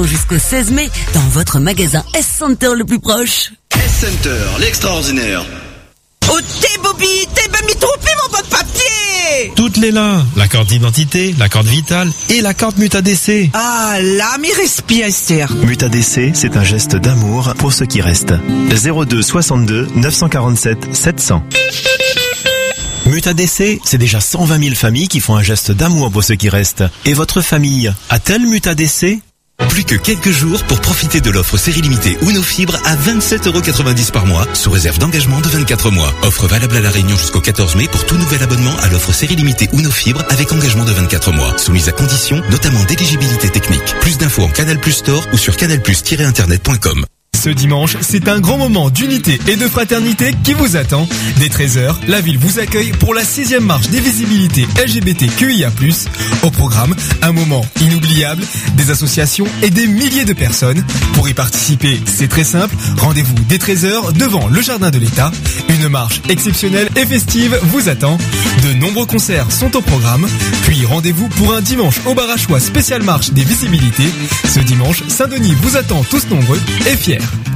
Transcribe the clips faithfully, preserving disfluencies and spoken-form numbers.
Jusqu'au seize mai, dans votre magasin S-Center le plus proche. S-Center, l'extraordinaire. Oh, t'es Bobby, t'es pas mis trompé mon bon papier. Toutes les là, la carte d'identité, la carte vitale et la carte Muta-D C. Ah là, mais respire. Muta-D C, c'est un geste d'amour pour ceux qui restent. zéro deux soixante-deux neuf cent quarante-sept sept cents. Muta-D C, c'est déjà cent vingt mille familles qui font un geste d'amour pour ceux qui restent. Et votre famille a-t-elle Muta-D C ? Plus que quelques jours pour profiter de l'offre série limitée Uno Fibre à vingt-sept euros quatre-vingt-dix par mois, sous réserve d'engagement de vingt-quatre mois. Offre valable à La Réunion jusqu'au quatorze mai pour tout nouvel abonnement à l'offre série limitée Uno Fibre avec engagement de vingt-quatre mois. Soumise à conditions, notamment d'éligibilité technique. Plus d'infos en Canal Plus Store ou sur canal plus tiret internet point com. Ce dimanche, c'est un grand moment d'unité et de fraternité qui vous attend. Dès treize heures, la ville vous accueille pour la sixième marche des visibilités L G B T Q I A plus. Au programme, un moment inoubliable, des associations et des milliers de personnes. Pour y participer, c'est très simple. Rendez-vous dès treize heures devant le Jardin de l'État. Une marche exceptionnelle et festive vous attend. De nombreux concerts sont au programme. Puis rendez-vous pour un dimanche au Barachois spécial marche des visibilités. Ce dimanche, Saint-Denis vous attend tous nombreux et fiers.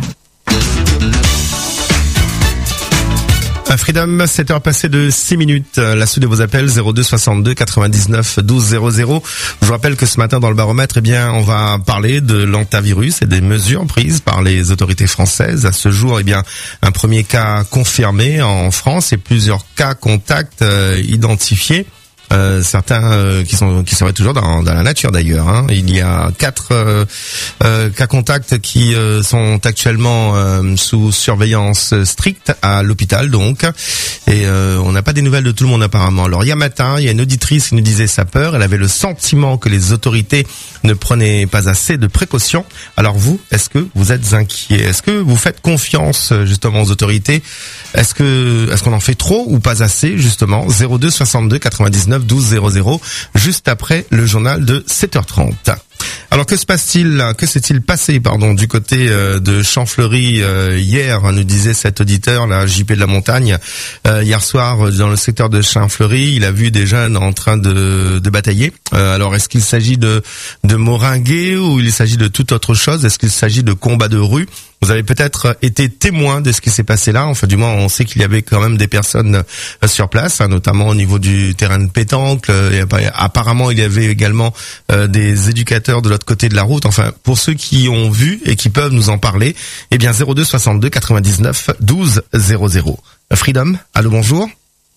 Freedom, sept heures passées de six minutes. La suite de vos appels, zéro deux soixante-deux quatre-vingt-dix-neuf douze zéro zéro. Je vous rappelle que ce matin dans le baromètre, eh bien, on va parler de l'antivirus et des mesures prises par les autorités françaises. À ce jour, eh bien, un premier cas confirmé en France et plusieurs cas contacts euh, identifiés. Euh, certains euh, qui sont qui seraient toujours dans, dans la nature d'ailleurs. Hein. Il y a quatre euh, euh, cas contacts qui euh, sont actuellement euh, sous surveillance stricte à l'hôpital donc. Et euh, on n'a pas des nouvelles de tout le monde apparemment. Alors hier matin, il y a une auditrice qui nous disait sa peur. Elle avait le sentiment que les autorités ne prenaient pas assez de précautions. Alors vous, est-ce que vous êtes inquiet? Est-ce que vous faites confiance justement aux autorités? Est-ce que est-ce qu'on en fait trop ou pas assez justement? zéro deux soixante-deux quatre-vingt-dix-neuf douze zéro zéro, juste après le journal de sept heures trente. Alors que se passe-t-il, que s'est-il passé, pardon, du côté euh, de Champfleury euh, hier, nous disait cet auditeur, la J P de la Montagne, euh, hier soir dans le secteur de Champfleury, il a vu des jeunes en train de, de batailler. Euh, alors est-ce qu'il s'agit de, de moringuer ou il s'agit de toute autre chose? Est-ce qu'il s'agit de combat de rue? Vous avez peut-être été témoin de ce qui s'est passé là. Enfin, du moins, on sait qu'il y avait quand même des personnes sur place, hein, notamment au niveau du terrain de pétanque. Et apparemment, il y avait également euh, des éducateurs de l'autre côté de la route. Enfin, pour ceux qui ont vu et qui peuvent nous en parler, eh bien, zéro deux soixante-deux quatre-vingt-dix-neuf douze zéro zéro. Freedom, allô, bonjour.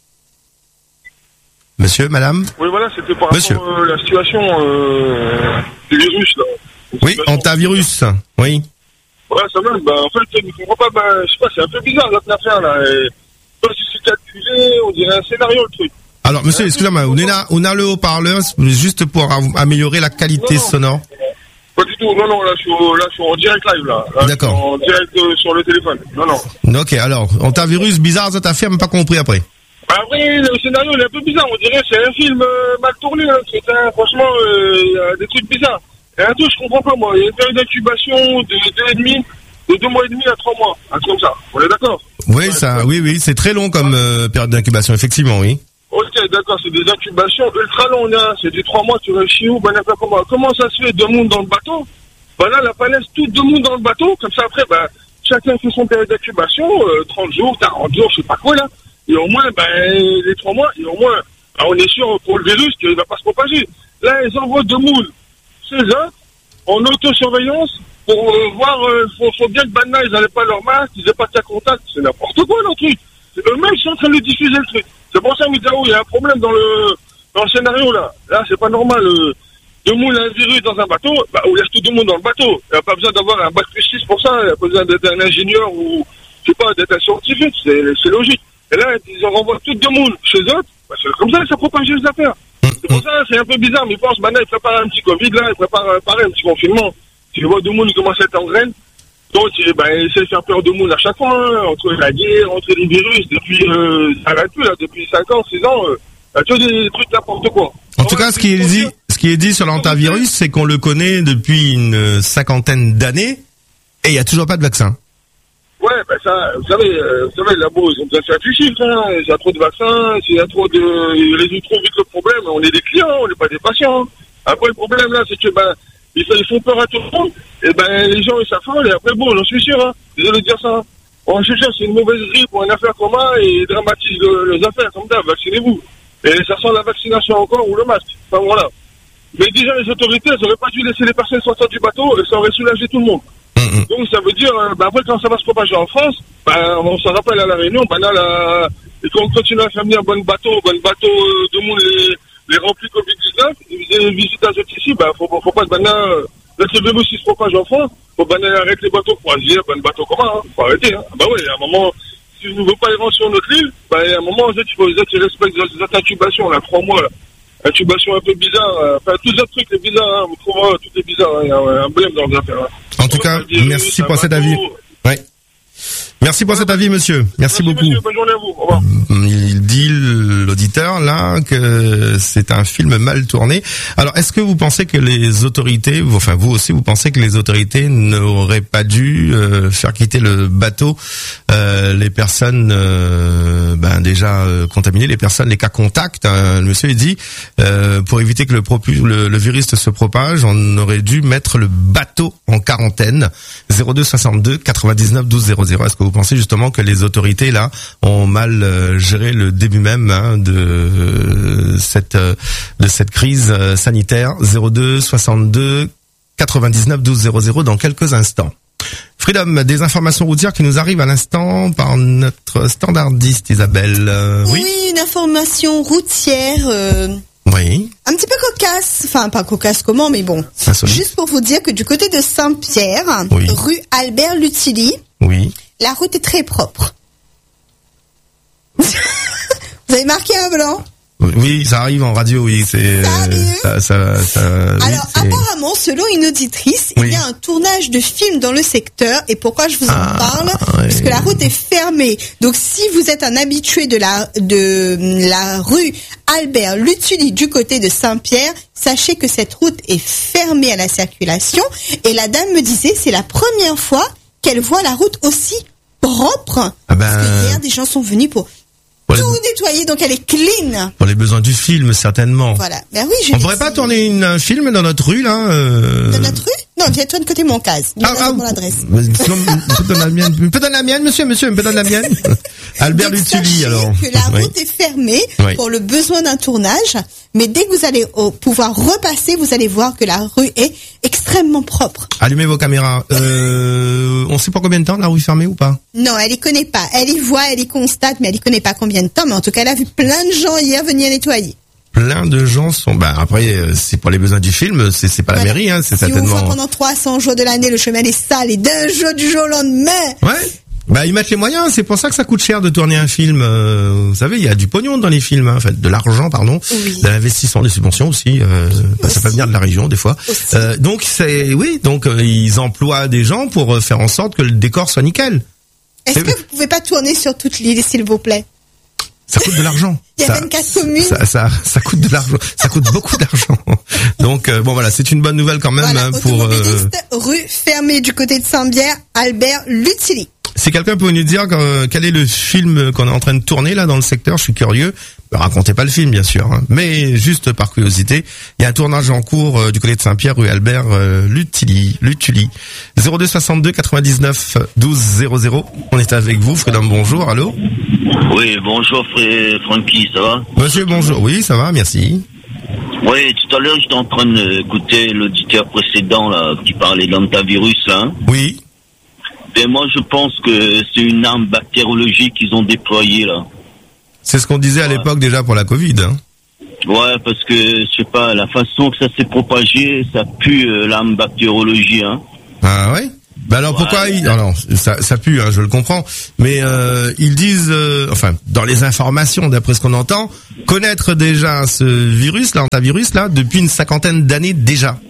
Monsieur, madame? Oui, voilà, c'était par Monsieur. rapport à euh, la situation euh, du virus, là. Oui, antivirus, oui. Ouais, ça va, bah, en fait, je ne comprends pas, bah, je sais pas, c'est un peu bizarre, notre affaire, là, et, toi, si c'est calculé, on dirait un scénario, le truc. Alors, monsieur, excusez-moi, on est là, on a le haut-parleur, juste pour améliorer la qualité non, non. sonore. Pas du tout, non, non, là, je suis, là, je suis en direct live, là. là D'accord. En direct euh, sur le téléphone, non, non. Ok, alors, antivirus bizarre, cette affaire, mais pas compris après. Bah, après, le scénario, il est un peu bizarre, on dirait, c'est un film euh, mal tourné, hein, c'est un, franchement, euh, il y a des trucs bizarres. Et un truc, je comprends pas, moi. Il y a une période d'incubation de deux et demi, de deux mois et demi à trois mois. Un truc comme ça. On est d'accord? Oui, ouais, ça, oui, oui. C'est très long comme euh, période d'incubation, effectivement, oui. Ok, d'accord. C'est des incubations ultra longues, hein. C'est du trois mois, tu réussis où? Ben, n'importe comment. Comment ça se fait? Deux mondes dans le bateau? Ben là, la falaise, tout deux mondes dans le bateau. Comme ça, après, ben, chacun fait son période d'incubation, euh, trente jours, quarante jours, je sais pas quoi, là. Et au moins, ben, les trois mois, et au moins, ben, on est sûr pour le virus qu'il va pas se propager. Là, ils envoient deux moules. C'est ça, en autosurveillance, pour euh, voir, il euh, faut, faut bien que Banna, ils n'avaient pas leur masque, ils n'avaient pas de cas contact, c'est n'importe quoi, leur truc. Eux-mêmes, ils sont en train de diffuser le truc. C'est pour ça, Midao, il y a un problème dans le, dans le scénario, là. Là, c'est pas normal. Euh, deux moules un virus dans un bateau, bah, on laisse tout le monde dans le bateau. Il n'y a pas besoin d'avoir un bac plus six pour ça, il n'y a pas besoin d'être un ingénieur ou, je sais pas, d'être un scientifique, c'est, c'est logique. Et là, ils en renvoient toutes deux moules chez eux, bah, c'est comme ça que ça propage les affaires. C'est pour ça, c'est un peu bizarre, mais je pense, maintenant, il prépare un petit Covid, là, il prépare, pareil, un petit confinement. Tu vois, deux moules, ils commencent à être en graine. Donc, ben, il essaie de faire peur de moules à chaque fois, hein, entre la guerre, entre les virus, depuis, euh, ça n'arrête plus, là, depuis cinq ans, six ans, euh, tu vois, des trucs n'importe quoi. En tout cas, ce qui est dit, ce qui est dit sur l'antivirus, c'est qu'on le connaît depuis une cinquantaine d'années, et il n'y a toujours pas de vaccin. Ouais, ben ça, vous savez, euh, vous savez, là-bas, ils ont besoin de faire du chiffre, hein. S'il y a trop de vaccins, s'il y a trop de, ils résolvent trop vite le problème, on est des clients, on n'est pas des patients. Après, le problème, là, c'est que, ben, ils, ils font peur à tout le monde, et ben les gens ils s'affolent, et après bon, j'en suis sûr, hein, désolé de dire ça. Bon, je suis sûr, c'est une mauvaise grippe ou une affaire commun, et ils dramatisent le, les affaires, comme d'hab, vaccinez-vous. Et ça sent la vaccination encore ou le masque. Enfin voilà. Mais déjà les autorités, elles auraient pas dû laisser les personnes sortir du bateau, et ça aurait soulagé tout le monde. Mmh. Donc ça veut dire, euh, bah, après quand ça va se propager en France, bah, on se rappelle à la Réunion, bah là, la... et qu'on continue à faire venir bon bateau, bon bateau euh, de monde les, les remplis covid dix-neuf, les visiteurs ici, bah faut, faut pas que là, là c'est le virus qui se propage en France, faut bah, arrêter les bateaux croisières, bon bateau commun, hein, faut arrêter. Hein. Bah oui, à un moment, si vous ne voulez pas les rendre sur notre île, bah à un moment, il faut qu'ils respectent les intubations, là, trois mois, là. Intubation un peu bizarre, euh, enfin tous les autres trucs c'est bizarre, hein, on trouve euh, tout est bizarre, il hein, y a un blême dans les affaires. Hein. En tout cas, merci pour cet avis. Ouais. Merci pour cet avis, monsieur. Merci, Merci beaucoup. Monsieur, bonne journée à vous. Au revoir. Il dit, l'auditeur, là, que c'est un film mal tourné. Alors, est-ce que vous pensez que les autorités, enfin, vous aussi, vous pensez que les autorités n'auraient pas dû euh, faire quitter le bateau euh, les personnes, euh, ben, déjà euh, contaminées, les personnes, les cas contacts, hein. Le monsieur, il dit, euh, pour éviter que le, propu, le, le virus se propage, on aurait dû mettre le bateau en quarantaine. zéro deux soixante-deux quatre-vingt-dix-neuf douze zéro zéro. Est-ce que vous pensez justement que les autorités là ont mal euh, géré le début même hein, de euh, cette euh, de cette crise euh, sanitaire? Zéro deux soixante-deux quatre-vingt-dix-neuf douze zéro zéro dans quelques instants. Freedom, des informations routières qui nous arrivent à l'instant par notre standardiste Isabelle. Euh, oui. oui, une information routière. Euh... Oui. Un petit peu cocasse, enfin pas cocasse comment, mais bon. Juste pour vous dire que du côté de Saint-Pierre, oui. rue Albert Lutili, oui. la route est très propre. Vous avez marqué un blanc? Oui, ça arrive en radio, oui, c'est ça, ça, ça, Alors oui, apparemment, selon une auditrice, oui. il y a un tournage de film dans le secteur. Et pourquoi je vous en ah, parle? Oui. Parce que la route est fermée. Donc si vous êtes un habitué de la de la rue Albert Lutuli du côté de Saint-Pierre, sachez que cette route est fermée à la circulation. Et la dame me disait, c'est la première fois qu'elle voit la route aussi propre. Ah ben... Parce que hier, des gens sont venus pour Pour tout les... nettoyer, donc elle est clean. Pour les besoins du film, certainement. Voilà. Ben oui, je On pourrait pas tourner une, un film dans notre rue, là euh... Dans notre rue? Non, viens-toi de côté mon case. Ah, ah, mon adresse. Sinon, peut donner la mienne. Peut donner la mienne, monsieur, monsieur, peut donner la mienne. Albert Lutuli, alors. Que la route oui. est fermée oui. pour le besoin d'un tournage, mais dès que vous allez au, pouvoir repasser, vous allez voir que la rue est extrêmement propre. Allumez vos caméras. Euh, on sait pas combien de temps la rue est fermée ou pas? Non, elle y connaît pas. Elle y voit, elle y constate, mais elle y connaît pas combien de temps. Mais en tout cas, elle a vu plein de gens hier venir nettoyer. Plein de gens sont. Bah après, c'est pour les besoins du film. C'est c'est pas voilà. la mairie, hein. C'est si certainement. On voit pendant trois cents jours de l'année, le chemin est sale et d'un jour du jour au lendemain. Ouais. Bah ils mettent les moyens. C'est pour ça que ça coûte cher de tourner un film. Euh, vous savez, il y a du pognon dans les films. Hein. En fait, de l'argent, pardon, oui. de l'investissement, des subventions aussi. Euh, aussi. Ça peut venir de la région des fois. Euh, donc c'est oui. Donc euh, ils emploient des gens pour euh, faire en sorte que le décor soit nickel. Est-ce que vous pouvez pas tourner sur toute l'île, s'il vous plaît? Ça coûte de l'argent. Il y a vingt-quatre communes. Ça, ça, ça coûte de l'argent. Ça coûte beaucoup d'argent. Donc euh, bon voilà, c'est une bonne nouvelle quand même voilà, hein, pour. Euh... Rue fermée du côté de Saint-Pierre, Albert Lutili. Si quelqu'un peut nous dire euh, quel est le film qu'on est en train de tourner là dans le secteur, je suis curieux. Ne racontez pas le film bien sûr, hein, mais juste par curiosité, il y a un tournage en cours euh, du côté de Saint-Pierre, rue Albert euh, Lutili, Lutuli. zéro deux soixante-deux quatre-vingt-dix-neuf douze zéro zéro. On est avec vous, Freedom. Bonjour, allô. Oui, bonjour, frère Francky, ça va? Monsieur, bonjour. Oui, ça va, merci. Oui, tout à l'heure, j'étais en train d'écouter l'auditeur précédent là qui parlait d'antivirus là. Hein. Oui. Et moi, je pense que c'est une arme bactériologique qu'ils ont déployée là. C'est ce qu'on disait à ouais. l'époque déjà pour la Covid. Hein. Ouais, parce que je sais pas, la façon que ça s'est propagé, ça pue euh, l'arme bactériologie. Hein. Ah ouais. Bah alors ouais. pourquoi ils... Alors ça, ça pue, hein, je le comprends. Mais euh, ils disent, euh, enfin, dans les informations, d'après ce qu'on entend, connaître déjà ce virus, là, l'antivirus là, depuis une cinquantaine d'années déjà.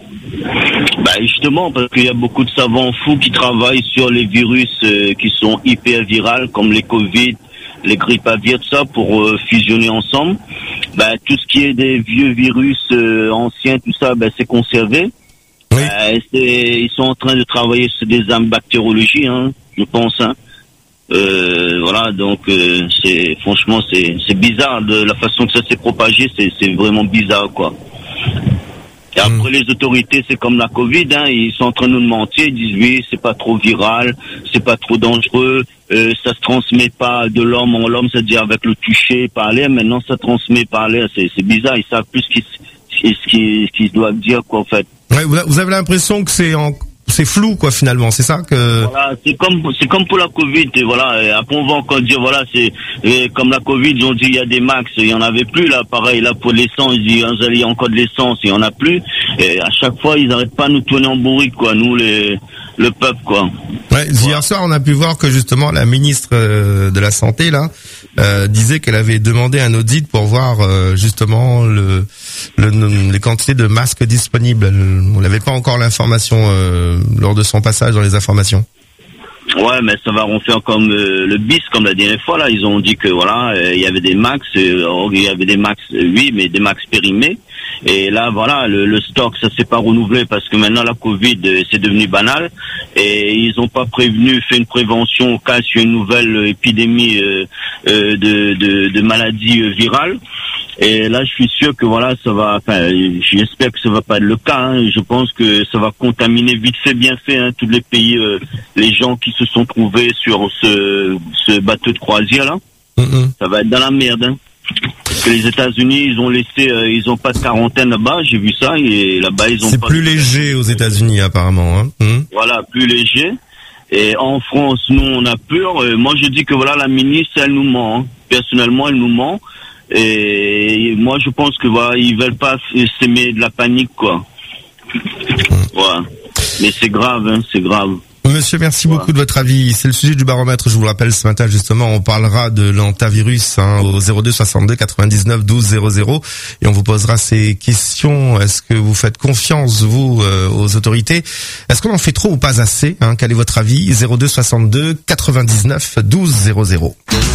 Bah justement, parce qu'il y a beaucoup de savants fous qui travaillent sur les virus euh, qui sont hyper virales, comme les Covid, les grippes aviaires, tout ça, pour euh, fusionner ensemble. Bah tout ce qui est des vieux virus euh, anciens, tout ça, bah c'est conservé. Oui. Bah, c'est, ils sont en train de travailler sur des armes bactériologie, hein, je pense. Hein. Euh, voilà, donc euh, c'est franchement c'est c'est bizarre de la façon que ça s'est propagé, c'est c'est vraiment bizarre quoi. Et après, mmh. les autorités, c'est comme la Covid, hein, ils sont en train de nous mentir, ils disent oui, c'est pas trop viral, c'est pas trop dangereux, euh, ça se transmet pas de l'homme en l'homme, c'est-à-dire avec le toucher, par l'air, maintenant ça transmet par l'air, c'est, c'est bizarre, ils savent plus ce qu'ils, ce qu'ils, ce qu'ils doivent dire, quoi, en fait. Ouais, vous avez l'impression que c'est en... c'est flou, quoi, finalement, c'est ça que... Voilà, c'est comme, c'est comme pour la Covid, et voilà, et après on va encore dire, voilà, c'est, et comme la Covid, ils ont dit, il y a des max, il y en avait plus, là, pareil, là, pour l'essence, ils disent, il y a encore de l'essence, il y en a plus, et à chaque fois, ils arrêtent pas de nous tourner en bourrique, quoi, nous, les, le peuple, quoi. Ouais, hier soir, on a pu voir que, justement, la ministre euh, de la Santé, là, euh, disait qu'elle avait demandé un audit pour voir, euh, justement, le, le, les quantités de masques disponibles. On n'avait pas encore l'information, euh, lors de son passage dans les informations. Ouais, mais ça va refaire comme euh, le bis, comme la dernière fois, là. Ils ont dit que, voilà, euh, il y avait des max, euh, il y avait des max, euh, oui, mais des max périmés. Et là, voilà, le, le stock, ça s'est pas renouvelé parce que maintenant, la Covid, euh, c'est devenu banal. Et ils ont pas prévenu, fait une prévention au cas sur une nouvelle épidémie euh, euh, de, de, de maladies euh, virales. Et là, je suis sûr que voilà, ça va. Enfin, j'espère que ça va pas être le cas. Hein. Je pense que ça va contaminer vite fait, bien fait, hein, tous les pays, euh, les gens qui se sont trouvés sur ce, ce bateau de croisière là. Mm-hmm. Ça va être dans la merde. Hein. Parce que les États-Unis, ils ont laissé, euh, ils ont pas de quarantaine là-bas. J'ai vu ça et là-bas ils ont. C'est pas plus de... léger aux États-Unis apparemment. Hein. Mm. Voilà, plus léger. Et en France, nous, on a peur. Euh, moi, je dis que voilà, la ministre, elle nous ment. Hein. Personnellement, elle nous ment. Et moi, je pense que voilà, ils veulent pas s'aimer de la panique, quoi. Voilà. Mais c'est grave, hein, c'est grave. Monsieur, merci voilà. beaucoup de votre avis. C'est le sujet du baromètre. Je vous le rappelle, ce matin, justement, on parlera de l'antavirus hein, au zéro deux soixante-deux quatre-vingt-dix-neuf douze zéro zéro et on vous posera ces questions. Est-ce que vous faites confiance, vous, euh, aux autorités? Est-ce qu'on en fait trop ou pas assez hein? Quel est votre avis? zéro deux soixante-deux quatre-vingt-dix-neuf douze zéro zéro.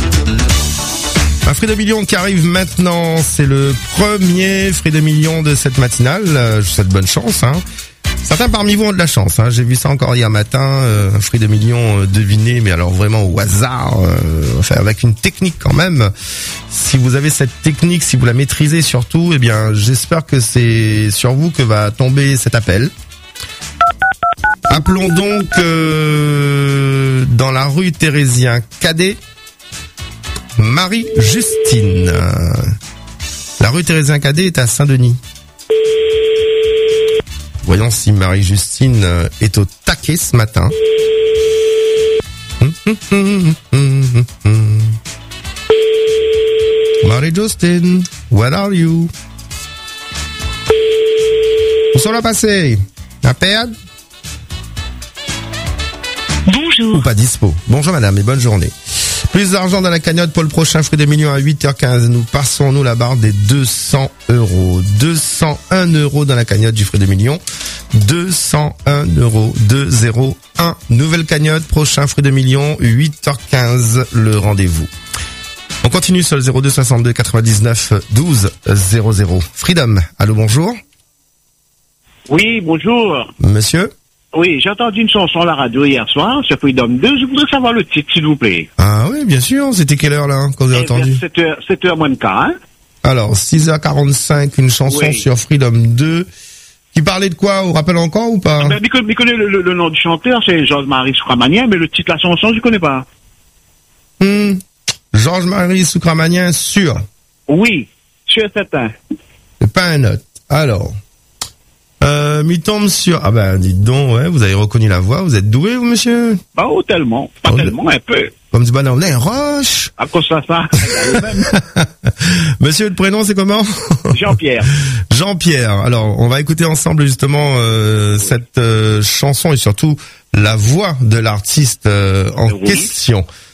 Un fruit de million qui arrive maintenant, c'est le premier fruit de million de cette matinale. Je vous souhaite bonne chance. Hein. Certains parmi vous ont de la chance. Hein. J'ai vu ça encore hier matin, euh, un fruit de million euh, deviné, mais alors vraiment au hasard, euh, enfin avec une technique quand même. Si vous avez cette technique, si vous la maîtrisez surtout, eh bien j'espère que c'est sur vous que va tomber cet appel. Appelons donc euh, dans la rue Thérésien-Cadet. Marie-Justine. La rue Thérésien-Cadet est à Saint-Denis. Voyons si Marie-Justine est au taquet ce matin. Marie-Justine, where are you? Où sont la passée? La période? Bonjour. Ou pas dispo. Bonjour madame et bonne journée. Plus d'argent dans la cagnotte pour le prochain fruit des millions à huit heures quinze. Nous passons, nous, la barre des deux cents euros. deux cent un euros dans la cagnotte du fruit des millions. deux cent un euros. deux zéro un. Nouvelle cagnotte, prochain fruit des millions, huit heures quinze, le rendez-vous. On continue sur le zéro deux soixante-deux quatre-vingt-dix-neuf douze zéro zéro. Freedom, allô, bonjour. Oui, bonjour. Monsieur? Oui, j'ai entendu une chanson à la radio hier soir sur Freedom deux. Je voudrais savoir le titre, s'il vous plaît. Ah oui, bien sûr. C'était quelle heure, là, quand vous avez eh entendu? sept heures, sept heures moins de quart, hein. Alors, six heures quarante-cinq, une chanson oui. sur Freedom deux. Qui parlait de quoi? Vous rappelez encore ou pas? Ah ben, je connais le, le, le nom du chanteur, c'est Georges-Marie Soukramanien, mais le titre de la chanson, je ne connais pas. Hmm. Georges-Marie Soukramanien, sûr? Oui, sûr certain. C'est pas un note. Alors... Euh, m'y tombe sur... Ah ben, dites donc, ouais, vous avez reconnu la voix, vous êtes doué, vous, monsieur? Pas oh, tellement, pas oh, tellement, un peu. Comme du bonhomme, on est roche. À cause de ça, monsieur, le prénom, c'est comment? Jean-Pierre. Jean-Pierre. Alors, on va écouter ensemble, justement, euh, cette euh, chanson et surtout la voix de l'artiste euh, en oui. question.